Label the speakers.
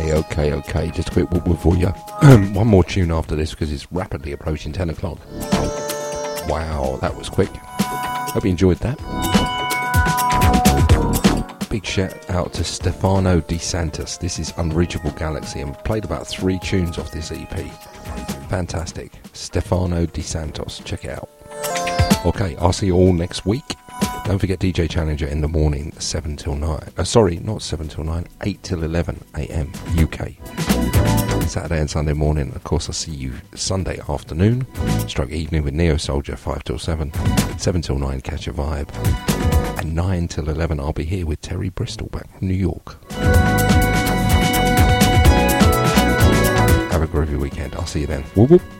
Speaker 1: Okay. Just a quick whoop for you. One more tune after this because it's rapidly approaching 10 o'clock. Wow, that was quick. Hope you enjoyed that. Big shout out to Stefano De Santos. This is Unreachable Galaxy, and played about 3 tunes off this EP. Fantastic. Stefano De Santos. Check it out. Okay, I'll see you all next week. Don't forget DJ Challenger in the morning, 7 till 9. Sorry, not 7 till 9, 8 till 11 a.m. UK. Saturday and Sunday morning. Of course, I'll see you Sunday afternoon, stroke evening with Neo Soldier, 5 till 7. 7 till 9, Catch a Vibe. And 9 till 11, I'll be here with Terry Bristol back from New York. Have a groovy weekend. I'll see you then. Whoop whoop.